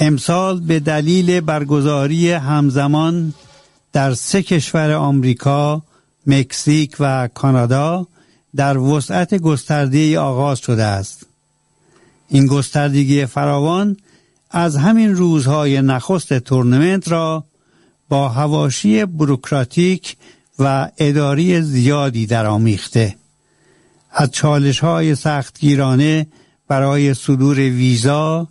امسال به دلیل برگزاری همزمان در 3 کشور آمریکا، مکزیک و کانادا در وسعت گسترده آغاز شده است. این گستردگی فراوان از همین روزهای نخست تورنمنت را با حواشی بوروکراتیک و اداری زیادی درآمیخته، از چالش‌های سختگیرانه برای صدور ویزا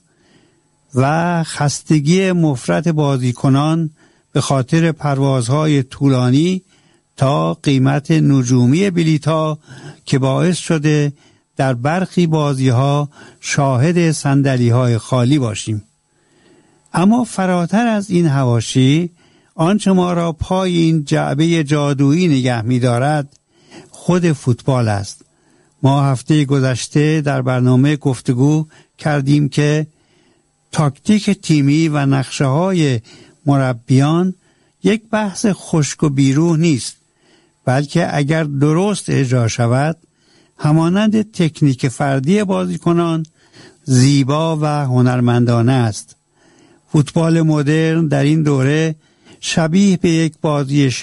و خستگی مفرط بازیکنان به خاطر پروازهای طولانی تا قیمت نجومی بلیط‌ها که باعث شده در برخی بازی‌ها شاهد صندلی‌های خالی باشیم. اما فراتر از این حواشی، آنچه ما را پای این جعبه جادویی نگه می‌دارد خود فوتبال است. ما هفته گذشته در برنامه گفتگو کردیم که تاکتیک تیمی و نقشه‌های مربیان یک بحث خشک و بیروح نیست، بلکه اگر درست اجرا شود همانند تکنیک فردی بازیکنان زیبا و هنرمندانه است. فوتبال مدرن در این دوره شبیه به یک بازی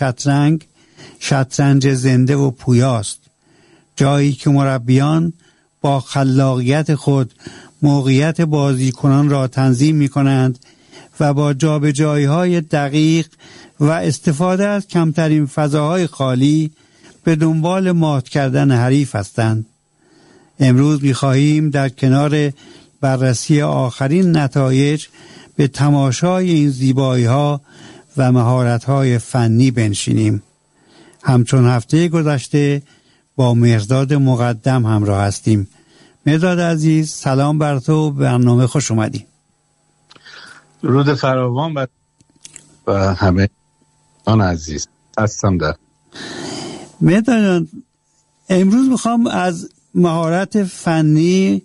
شطرنج زنده و پویاست، جایی که مربیان با خلاقیت خود موقعیت بازیکنان را تنظیم می کنند و با جابجایی‌های دقیق و استفاده از کمترین فضاهای خالی به دنبال مات کردن حریف هستند. امروز می خواهیم در کنار بررسی آخرین نتایج به تماشای این زیبایی‌ها و مهارت‌های فنی بنشینیم. همچون هفته گذشته با مهرداد مقدم همراه هستیم. مهرداد عزیز، سلام بر تو، برنامه خوش اومدی. درود فراوان و همه آن عزیز هستم. در مهرداد، امروز میخوام از مهارت فنی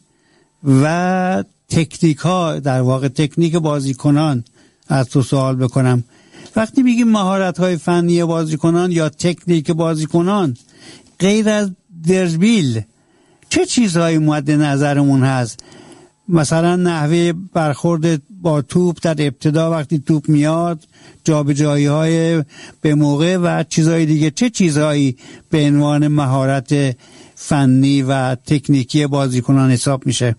و تکنیک‌ها، در واقع تکنیک بازیکنان از تو سوال بکنم. وقتی میگیم مهارت‌های فنی بازیکنان یا تکنیک بازیکنان، غیر از دربیل چه چیزهایی مد نظرمون هست؟ مثلا نحوه برخورد با توپ در ابتدا وقتی توپ میاد، جابجایی‌های به موقع و چیزهای دیگه. چه چیزهایی به عنوان مهارت فنی و تکنیکی بازیکنان حساب میشه؟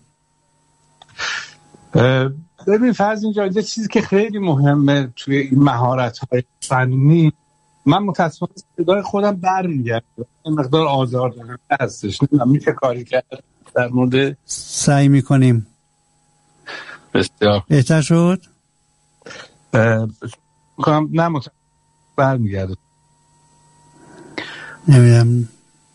ببین فرض اینجا یه چیزی که خیلی مهمه توی این مهارت‌های فنی، من متأسفانه صدای خودم برمیگرده، این مقدار آزاردهنده هستش، نمیدونم میشه کاری کرد در مورد. سعی میکنیم. بسیار بهتر شد؟ میکنم نه برمیگرده، نمیدونم.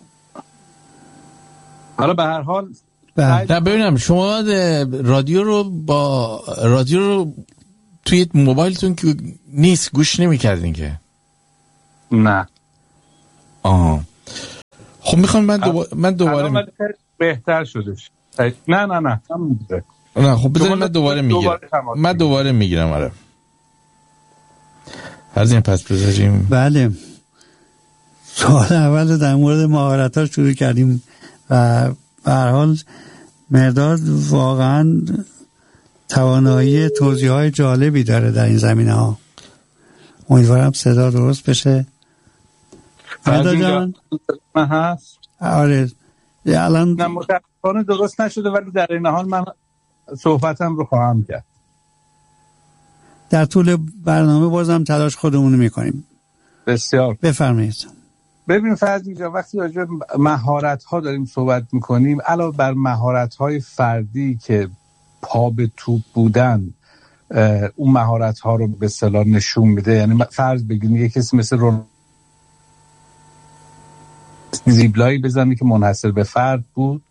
حالا به هر حال نه ببینم شما رادیو رو توی موبایلتون که نیست گوش نمی‌کردین که؟ نه. خب میخوام من دوباره بهتر شدش. نه نه خب بذارید من دوباره میگیرم. آره از این پس بذاریم. بله، سوال اول در مورد مهارت‌ها شروع کردیم و به هر حال مهرداد واقعا توانایی توضیح‌های جالبی داره در این زمینه‌ها. امیدوارم صدا درست بشه. مهرداد جان من هست؟ آره الان نه متأسفانه درست نشده، ولی در این حال من صحبتم رو خواهم کرد. در طول برنامه بازم تلاش خودمون رو میکنیم. بسیار بفرمایید. ببین فرض اینجا وقتی راجع به مهارت‌ها داریم صحبت میکنیم، علاوه بر مهارت‌های فردی که پا به توپ بودن اون مهارت‌ها رو به اصطلاح نشون میده، یعنی فرض بگیریم یک کسی مثل زیبلایی بزنی که منحصر به فرد بود،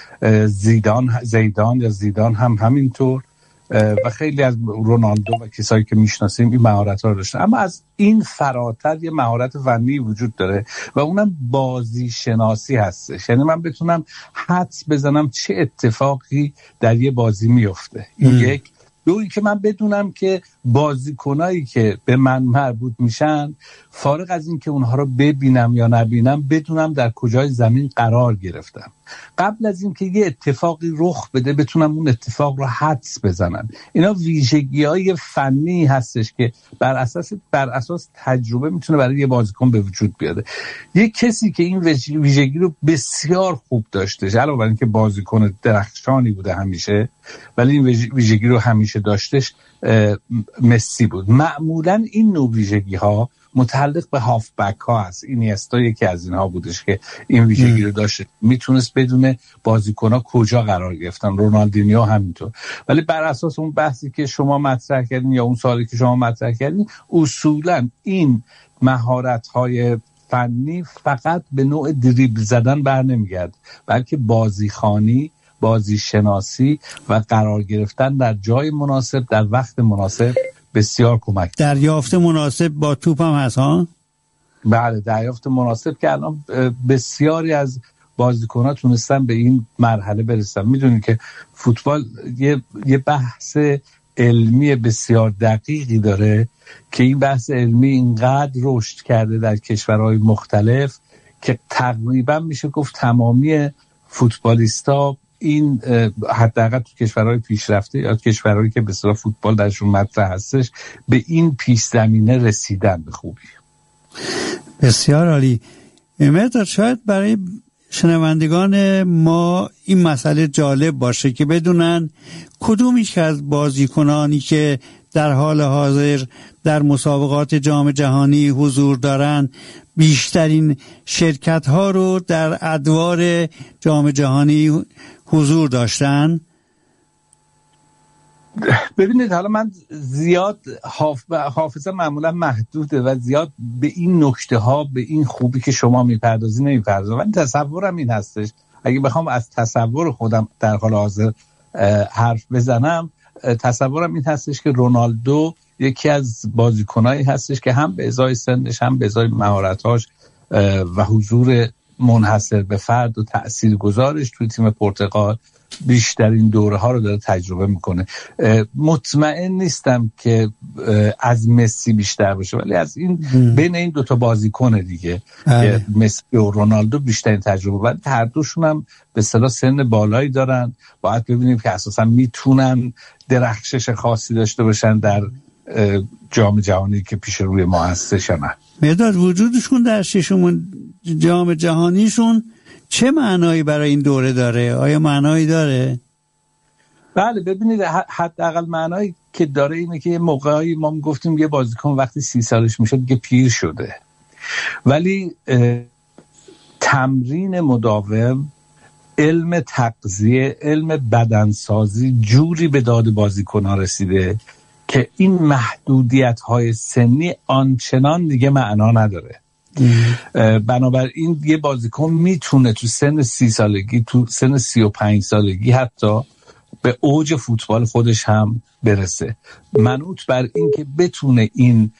زیدان هم همینطور و خیلی از رونالدو و کسایی که میشناسیم این مهارت‌ها رو داشتن. اما از این فراتر یه مهارت فنی وجود داره و اونم بازی شناسی هستش، یعنی من بتونم حدس بزنم چه اتفاقی در یه بازی میفته. این یک. دویی که من بدونم که بازیکنایی که به من مربوط میشن، فارغ از این که اونها رو ببینم یا نبینم، بدونم در کجای زمین قرار گرفتم. قبل از اینکه یه اتفاقی رخ بده بتونن اون اتفاق رو حدس بزنن. اینا ویژگی‌های فنی هستش که بر اساس تجربه میتونه برای یه بازیکن به وجود بیاره. یه کسی که این ویژگی رو بسیار خوب داشته، علاوه بر اینکه بازیکن درخشانی بوده همیشه، ولی این ویژگی رو همیشه داشتش، مسی بود. معمولا این نوع ویژگی‌ها متعلق به هافبک ها هست. اینیستا یکی از اینها بودش که این ویژگی رو داشت، میتونست بدون بازیکن ها کجا قرار گرفتن. رونالدینیو همینطور. ولی بر اساس اون بحثی که شما مطرح کردین یا اون سوالی که شما مطرح کردین، اصولا این مهارت های فنی فقط به نوع دریبل زدن بر نمیگرد، بلکه بازیخوانی، بازی شناسی و قرار گرفتن در جای مناسب در وقت مناسب بسیار کمک. دریافت مناسب با توپ هم هست ها؟ بله، دریافت مناسب که الان بسیاری از بازیکن‌ها تونستن به این مرحله برسن. میدونید که فوتبال یه بحث علمی بسیار دقیقی داره که این بحث علمی اینقدر رشد کرده در کشورهای مختلف که تقریبا میشه گفت تمامی فوتبالیستا این حداقل تو کشورهای پیشرفته یا کشورهایی که به اصطلاح فوتبال درشون مطرح هستش به این پیش زمینه رسیدن به خوبی. بسیار عالی. مرداد، شاید برای شنوندگان ما این مسئله جالب باشه که بدونن کدومیش از بازیکنانی که در حال حاضر در مسابقات جام جهانی حضور دارن بیشترین شرکت ها رو در ادوار جام جهانی حضور داشتن. ببینید، حالا من زیاد حافظه معمولا محدوده و زیاد به این نکته ها، به این خوبی که شما میپردازی نمیپردازم، ولی تصورم این هستش، اگه بخوام از تصور خودم در حال حاضر حرف بزنم، تصورم این هستش که رونالدو یکی از بازیکنایی هستش که هم به ازای سنش هم به ازای مهارتاش و حضور منحصر به فرد و تاثیرگذارش توی تیم پرتغال بیشترین دوره ها رو داره تجربه میکنه. مطمئن نیستم که از مسی بیشتر باشه، ولی از این بین این دوتا بازیکن دیگه مسی و رونالدو بیشترین تجربه، ولی هر دوشون هم به اصطلاح سن بالایی دارن. باید ببینیم که اساسا میتونن درخشش خاصی داشته باشن در جام جهانی که پیش روی ما هستش یا نه. مرداد، وجودشون در ششمون جام جهانیشون چه معنایی برای این دوره داره؟ آیا معنایی داره؟ بله، ببینید، حداقل معنایی که داره اینه که یه موقعی ما گفتیم یه بازیکن وقتی 30 سالش میشه دیگه پیر شده، ولی تمرین مداوم، علم تغذیه، علم بدنسازی جوری به داد بازیکن‌ها رسیده که این محدودیت‌های سنی آنچنان دیگه معنا نداره. بنابراین یه بازیکن میتونه تو سن 30 سالگی، تو سن 35 سالگی حتی به اوج فوتبال خودش هم برسه، منوط بر این که بتونه این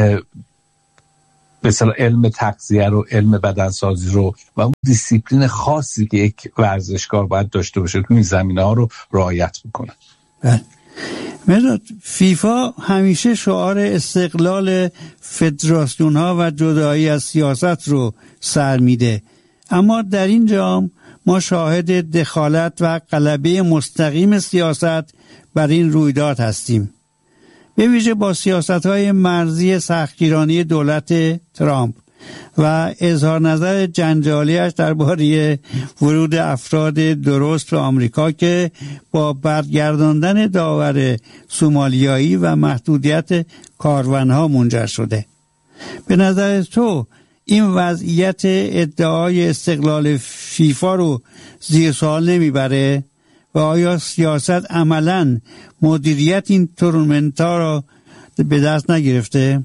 مثلا علم تغذیه رو، علم بدنسازی رو و اون دیسیپلین خاصی که یک ورزشکار باید داشته باشه تو این زمینه‌ها رو رعایت بکنه. مرداد، فیفا همیشه شعار استقلال فدراسیون ها و جدایی از سیاست رو سر میده، اما در این جام ما شاهد دخالت و غلبه مستقیم سیاست بر این رویداد هستیم، به ویژه با سیاست‌های مرزی سختگیرانه دولت ترامپ و اظهار نظر جنجالیش درباره ورود افراد درست به آمریکا که با برگرداندن داور سومالیایی و محدودیت کاروانها منجر شده. به نظر تو این وضعیت ادعای استقلال فیفا رو زیر سوال نمیبره و آیا سیاست عملاً مدیریت این تورنمنت‌ها را به دست نگرفته؟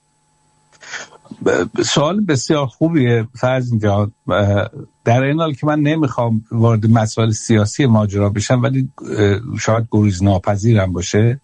سوال بسیار خوبیه فرزین جان. در این حال که من نمیخوام وارد مسائل سیاسی ماجرا بشم، ولی شاید گریز ناپذیرم باشه،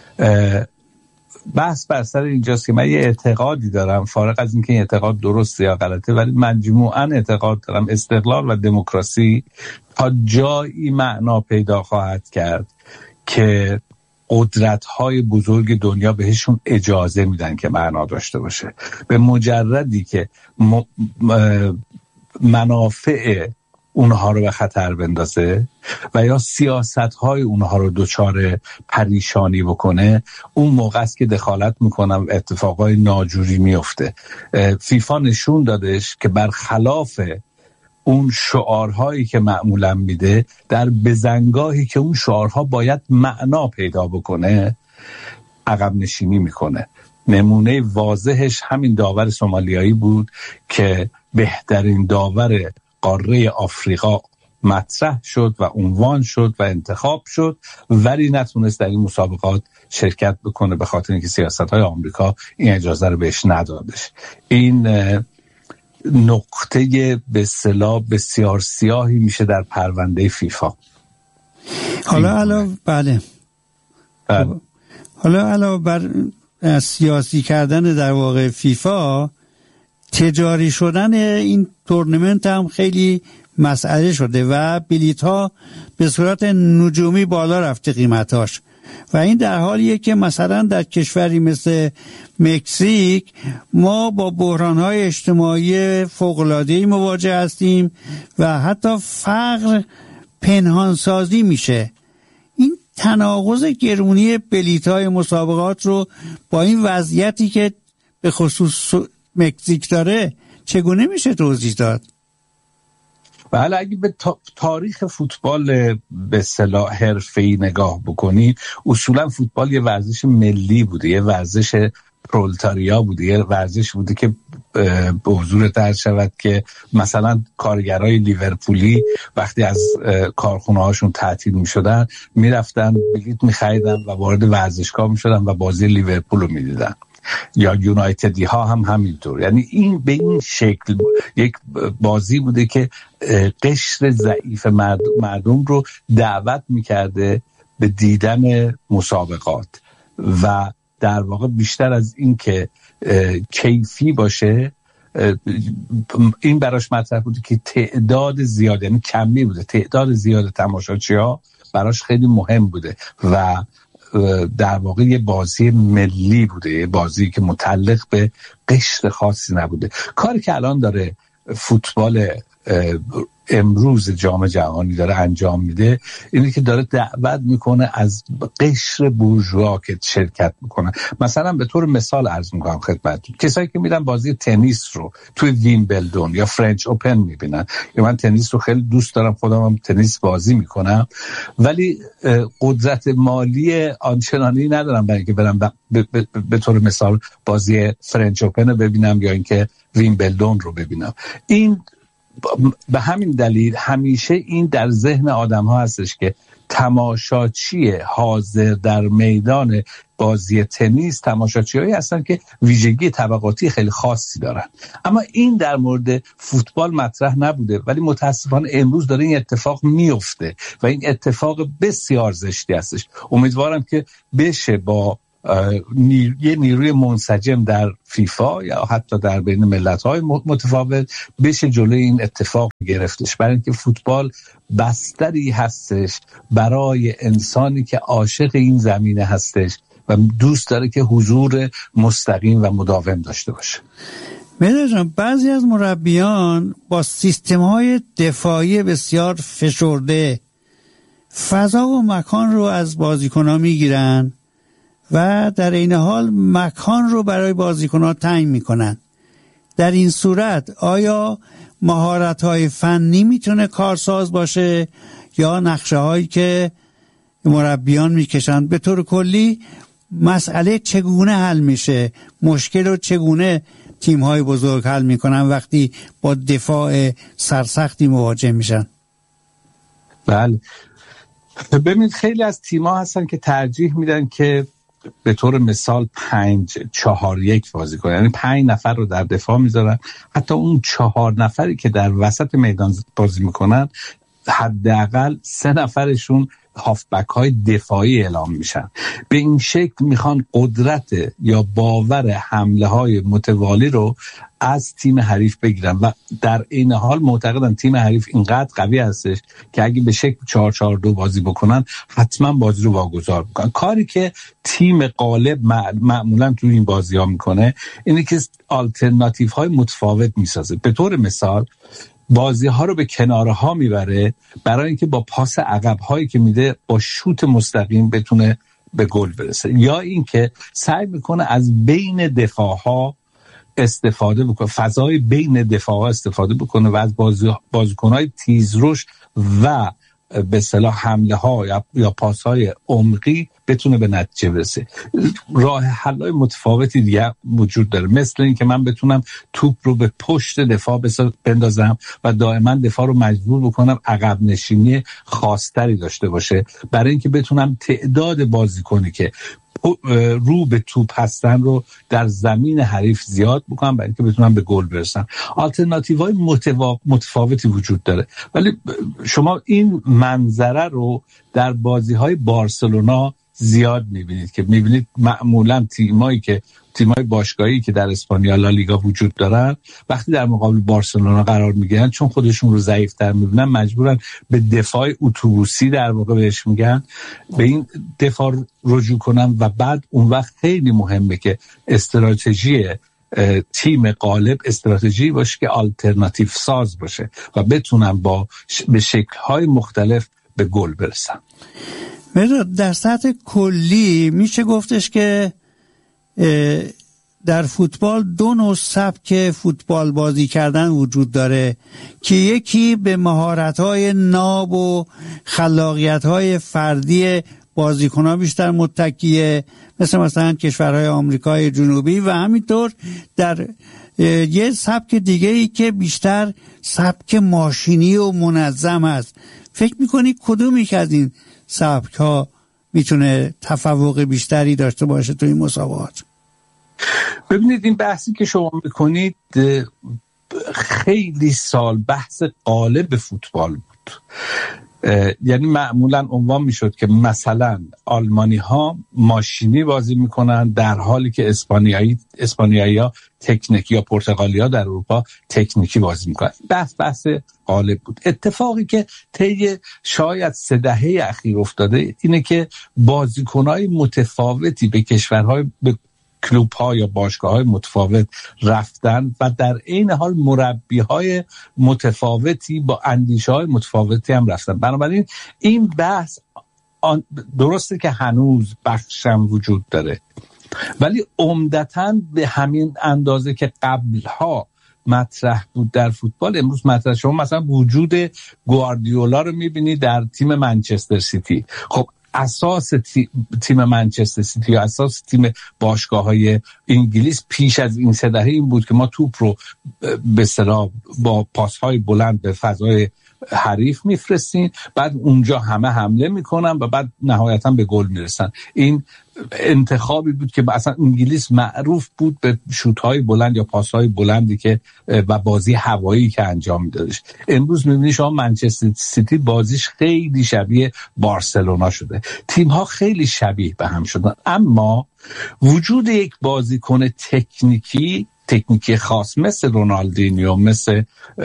بحث بر سر اینجاست که من یه اعتقادی دارم، فارغ از اینکه این اعتقاد درسته یا غلطه، ولی مجموعاً اعتقاد دارم استقلال و دموکراسی تا جایی معنا پیدا خواهد کرد که قدرت‌های بزرگ دنیا بهشون اجازه میدن که معنا داشته باشه. به مجردی که منافع اونها رو به خطر بندازه و یا سیاست‌های اونها رو دچار پریشانی بکنه، اون موقع است که دخالت میکنم اتفاقای ناجوری میفته. فیفا نشون دادش که برخلاف اون شعارهایی که معمولا میده، در بزنگاهی که اون شعارها باید معنا پیدا بکنه عقب نشینی میکنه. نمونه واضحش همین داور سومالیایی بود که بهترین داور قاره آفریقا مطرح شد و عنوان شد و انتخاب شد، ولی نتونست در این مسابقات شرکت بکنه به خاطر اینکه سیاست‌های آمریکا این اجازه رو بهش ندادش. این نقطه به اصطلاح بسیار سیاهی میشه در پرونده فیفا. حالا علاوه بر سیاسی کردن در واقع فیفا، تجاری شدن این تورنمنت هم خیلی مسئله شده و بلیط ها به صورت نجومی بالا رفته قیمتاش، و این در حالیه که مثلا در کشوری مثل مکزیک ما با بحران‌های اجتماعی فوق‌العاده‌ای مواجه هستیم و حتی فقر پنهانسازی میشه. این تناقض گرونی بلیط‌های مسابقات رو با این وضعیتی که به خصوص مکزیک داره چگونه میشه توضیح داد؟ بله، اگه به تاریخ فوتبال به اصطلاح حرفه‌ای نگاه بکنید، اصولا فوتبال یه ورزش ملی بوده، یه ورزش پرولتاریا بوده، یه ورزش بوده که به حضور عرض شود که مثلا کارگرای لیورپولی وقتی از کارخونه هاشون تعطیل می شدن می رفتن بلیط می خریدن و وارد ورزشگاه می شدن و بازی لیورپول رو می دیدن، یا یونایتدی ها هم همینطور. یعنی این به این شکل یک بازی بوده که قشر ضعیف مردم رو دعوت می کرده به دیدن مسابقات و در واقع بیشتر از این که کیفی باشه، این براش مطرح بوده که تعداد زیاد، یعنی کمی بوده، تعداد زیاد تماشاچی ها براش خیلی مهم بوده و در واقع یه بازی ملی بوده، یه بازی که متعلق به قشر خاصی نبوده. کاری که الان داره فوتبال امروز جام جهانی داره انجام میده اینه که داره دعوت میکنه از قشر بورژوا که شرکت میکنن. مثلا به طور مثال عرض میکنم خدمتتون، کسایی که میرن بازی تنیس رو توی ویمبلدون یا فرنچ اوپن میبینن، یا من تنیس رو خیلی دوست دارم، خودم هم تنیس بازی میکنم، ولی قدرت مالی آنچنانی ندارم برای اینکه برم به طور مثال بازی فرنچ اوپن رو ببینم یا اینکه ویمبلدون رو ببینم. این به همین دلیل همیشه این در ذهن آدم ها هستش که تماشاچی حاضر در میدان بازی تنیس تماشاچی هایی هستن که ویژگی طبقاتی خیلی خاصی دارن. اما این در مورد فوتبال مطرح نبوده، ولی متاسفانه امروز داره این اتفاق میفته و این اتفاق بسیار زشتی هستش. امیدوارم که بشه با یه نیروی منسجم در فیفا یا حتی در بین ملت‌های متفاوت بشه جلوی این اتفاق گرفتش، برای اینکه فوتبال بستری هستش برای انسانی که عاشق این زمینه هستش و دوست داره که حضور مستقیم و مداوم داشته باشه. مهدی جان، بعضی از مربیان با سیستم‌های دفاعی بسیار فشرده فضا و مکان رو از بازیکن‌ها میگیرن و در این حال مکان رو برای بازیکن‌ها تنگ میکنن. در این صورت آیا مهارت‌های فنی میتونه کارساز باشه یا نقشه‌هایی که مربیان میکشن؟ به طور کلی مسئله چگونه حل میشه؟ مشکل رو چگونه تیم‌های بزرگ حل میکنن وقتی با دفاع سرسختی مواجه میشن؟ بله، ببینید خیلی از تیم‌ها هستن که ترجیح میدن که به طور مثال 5-4-1 بازی کنن، یعنی 5 نفر رو در دفاع میذارن، حتی اون 4 نفری که در وسط میدان بازی میکنن حداقل 3 نفرشون هافبک های دفاعی اعلام میشن. به این شکل میخوان قدرت یا باور حمله های متوالی رو از تیم حریف بگیرن و در این حال معتقدن تیم حریف اینقدر قوی هستش که اگه به شکل 4-4-2 بازی بکنن حتما بازی رو واگذار بکنن. کاری که تیم غالب معمولا توی این بازی ها میکنه اینه که آلترناتیو های متفاوت میسازه. به طور مثال بازی ها رو به کناره ها میبره برای اینکه با پاس عقب هایی که میده با شوت مستقیم بتونه به گل برسه، یا اینکه سعی میکنه از بین دفاع ها استفاده بکنه، فضای بین دفاع ها استفاده بکنه و از بازیکن‌های تیزرش و به اصطلاح حمله ها یا پاس های عمقی بتونه به نتیجه برسه. راه حل‌های متفاوتی دیگه وجود داره، مثل این که من بتونم توپ رو به پشت دفاع بندازم و دائما دفاع رو مجبور بکنم عقب نشینی خاص‌تری داشته باشه برای اینکه بتونم تعداد بازیکنی که رو به توپ هستن رو در زمین حریف زیاد بکنم برای اینکه بتونم به گل برسم. آلترناتیوهای متفاوتی وجود داره، ولی شما این منظره رو در بازی‌های بارسلونا زیاد می‌بینید که می‌بینید معمولاً تیمای باشگاهی که در اسپانیا لالیگا وجود دارن وقتی در مقابل بارسلونا قرار میگیرن، چون خودشون رو ضعیف‌تر می‌بینن، مجبورن به دفاع اتوبوسی در واقع بهش میگن، به این دفاع رجوع کنن و بعد اون وقت خیلی مهمه که استراتژی تیم غالب استراتژی باشه که آلترناتیو ساز باشه و بتونن به شکل‌های مختلف به گل برسن. در سطح کلی میشه گفتش که در فوتبال دو نوع سبک فوتبال بازی کردن وجود داره که یکی به مهارت‌های ناب و خلاقیت‌های فردی بازیکن‌ها بیشتر متکیه، مثلا کشورهای آمریکای جنوبی، و همینطور در یه سبک دیگه‌ای که بیشتر سبک ماشینی و منظم است. فکر می‌کنی کدومی که از این سبک‌ها میتونه تفوق بیشتری داشته باشه تو این مسابقات؟ ببینید این بحثی که شما میکنید خیلی سال بحث غالب فوتبال بود، یعنی معمولا عنوان میشد که مثلا آلمانی ها ماشینی بازی میکنن در حالی که اسپانیایی ها تکنیکی یا پرتغالی ها در اروپا تکنیکی بازی میکنن. بحث غالب بود. اتفاقی که طی شاید 3 دهه اخیر افتاده اینه که بازیکنهای متفاوتی به کشورهای کلوب ها یا باشگاه های متفاوت رفتن و در عین حال مربی های متفاوتی با اندیشه های متفاوتی هم رفتن. بنابراین این بحث درسته که هنوز بخشم وجود داره، ولی عمدتاً به همین اندازه که قبلها مطرح بود در فوتبال امروز مطرح. شما مثلا وجود گواردیولا رو میبینید در تیم منچستر سیتی. خب اساس تیم منچستر سیتی یا اساس تیم باشگاه‌های انگلیس پیش از این 3 دهه این بود که ما توپ رو به اصطلاح با پاس‌های بلند به فضای حریف میفرستیم، بعد اونجا همه حمله میکنن و بعد نهایتا به گل میرسن. این انتخابی بود که اصلا انگلیس معروف بود به شوت‌های بلند یا پاس‌های بلندی که و بازی هوایی که انجام میدادش. امروز میبینید شما منچستر سیتی بازیش خیلی شبیه بارسلونا شده، تیم‌ها خیلی شبیه به هم شدن، اما وجود یک بازیکن تکنیکی خاص مثل رونالدینیو، مثل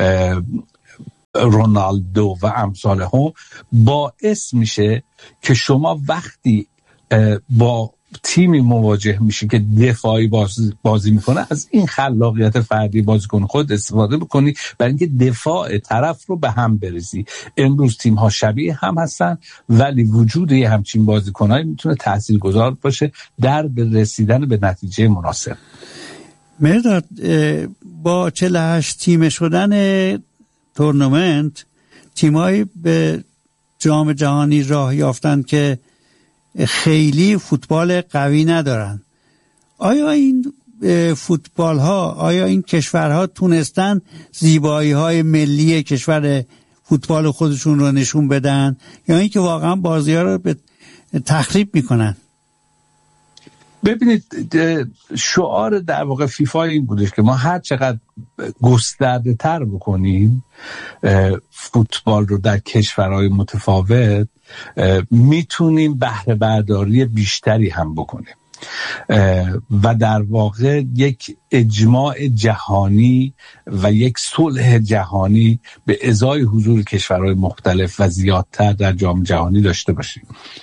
رونالدو و امثال هم باعث میشه که شما وقتی با تیمی مواجه میشه که دفاعی بازی میکنه از این خلاقیت فردی بازیکن خود استفاده بکنی برای اینکه دفاع طرف رو به هم بریزی. امروز تیم ها شبیه هم هستن، ولی وجود یه همچین بازیکنایی میتونه تاثیرگذار باشه در رسیدن به نتیجه مناسب. مرداد، با 48 تیم شدن تورنمنت تیمایی به جام جهانی راه یافتن که خیلی فوتبال قوی ندارن. آیا این فوتبال ها، آیا این کشورها تونستن زیبایی های ملی کشور فوتبال خودشون رو نشون بدن یا اینکه واقعا بازی ها رو به تخریب میکنن؟ ببینید شعار در واقع فیفا این بودش که ما هر چقدر گسترده تر بکنیم فوتبال رو در کشورهای متفاوت میتونیم بهره برداری بیشتری هم بکنیم و در واقع یک اجماع جهانی و یک صلح جهانی به ازای حضور کشورهای مختلف و زیادتر در جام جهانی داشته باشیم.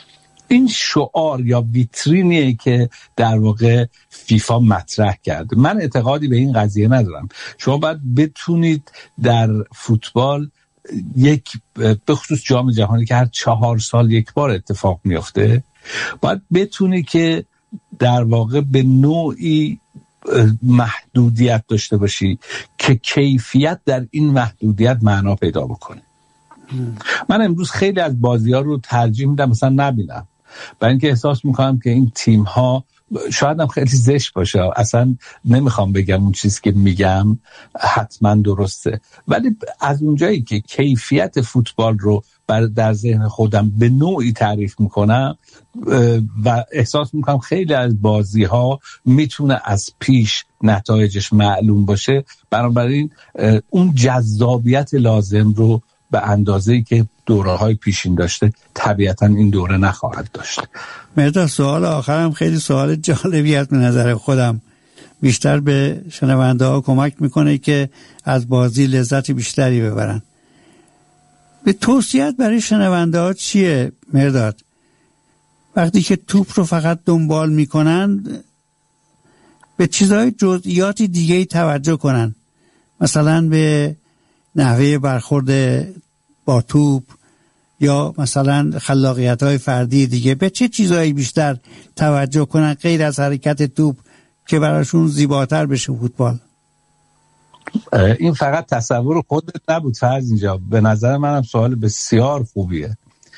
این شعار یا ویترینیه که در واقع فیفا مطرح کرده. من اعتقادی به این قضیه ندارم. شما باید بتونید در فوتبال به خصوص جام جهانی که هر 4 سال یک بار اتفاق میفته، باید بتونی که در واقع به نوعی محدودیت داشته باشی که کیفیت در این محدودیت معنا پیدا بکنه. من امروز خیلی از بازی‌ها رو ترجیح میدم مثلا نبینم، برای اینکه احساس میکنم که این تیم‌ها، شاید هم خیلی زشت باشه، اصلا نمیخوام بگم اون چیزی که میگم حتما درسته، ولی از اونجایی که کیفیت فوتبال رو در ذهن خودم به نوعی تعریف میکنم و احساس میکنم خیلی از بازی‌ها میتونه از پیش نتایجش معلوم باشه، بنابراین اون جذابیت لازم رو به اندازه‌ای که دوره‌های پیشین داشته طبیعتاً این دوره نخواهد داشت. مرداد، سوال آخرم خیلی سوال جالبی است به نظر خودم، بیشتر به شنونده ها کمک میکنه که از بازی لذت بیشتری ببرن. به توصیت برای شنونده ها چیه مرداد؟ وقتی که توپ رو فقط دنبال میکنن به چیزهای جزئیاتی دیگه توجه کنن، مثلا به نحوه برخورد با توپ یا مثلا خلاقیت‌های فردی دیگه، به چه چیزایی بیشتر توجه کنن غیر از حرکت توپ که براشون زیباتر بشه فوتبال؟ این فقط تصور خودت نبود فرض، اینجا به نظر منم سوال بسیار خوبیه.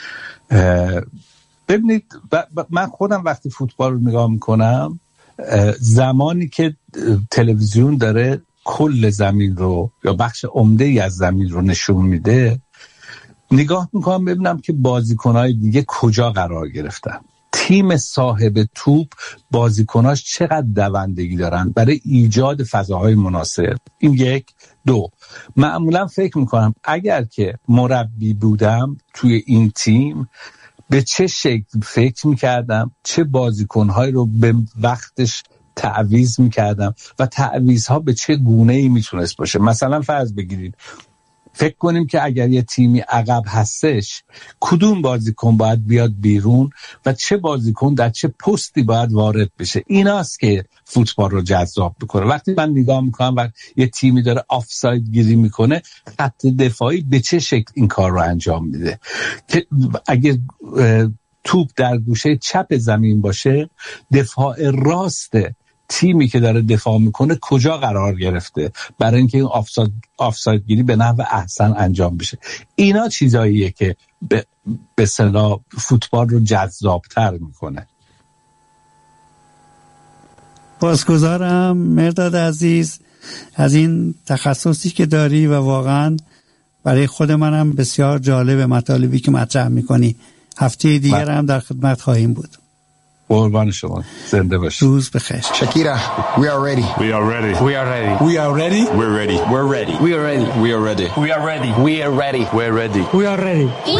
ببینید من خودم وقتی فوتبال رو نگاه میکنم، زمانی که تلویزیون داره کل زمین رو یا بخش عمده‌ای از زمین رو نشون میده، نگاه میکنم ببینم که بازیکنهای دیگه کجا قرار گرفتن، تیم صاحب توپ بازیکناش چقدر دوندگی دارن برای ایجاد فضاهای مناسب. این 1. 2. معمولا فکر میکنم اگر که مربی بودم توی این تیم به چه شکل فکر میکردم، چه بازیکنهایی رو به وقتش تعویض میکردم و تعویضها به چه گونه‌ای میتونست باشه. مثلا فرض بگیرید فکر کنیم که اگر یه تیمی عقب هستش، کدوم بازیکن باید بیاد بیرون و چه بازیکن در چه پستی باید وارد بشه. ایناست که فوتبال رو جذاب بکنه. وقتی من نگاه میکنم و یه تیمی داره آفساید گیری میکنه، خط دفاعی به چه شکل این کار رو انجام میده، که اگه توپ در گوشه چپ زمین باشه، دفاع راست تیمی که داره دفاع میکنه کجا قرار گرفته برای اینکه این آفساید گیری به نحو احسن انجام بشه. اینا چیزاییه که به اصطلاح فوتبال رو جذابتر میکنه. بازگذارم مرداد عزیز از این تخصصی که داری و واقعا برای خود منم بسیار جالب مطالبی که مطرح میکنی. هفته دیگر هم در خدمت خواهیم بود. قربان شما، زنده باشید. روز بخیر. Shakira, we are ready. We are ready. We are ready. We are ready. We're ready. We're ready. We are ready. We are ready. We are ready. We are ready. We're ready. We're ready. We are ready.